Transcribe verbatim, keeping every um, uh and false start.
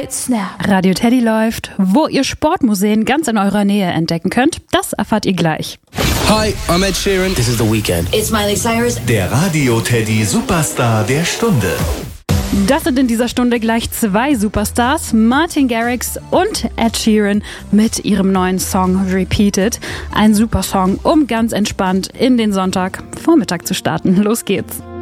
right, snap. Radio Teddy läuft, wo ihr Sportmuseen ganz in eurer Nähe entdecken könnt. Das erfahrt ihr gleich. Hi, I'm Ed Sheeran. This is The Weeknd. It's Miley Cyrus. Der Radio Teddy Superstar der Stunde. Das sind in dieser Stunde gleich zwei Superstars, Martin Garrix und Ed Sheeran mit ihrem neuen Song Repeated. Ein super Song, um ganz entspannt in den Sonntagvormittag zu starten. Los geht's.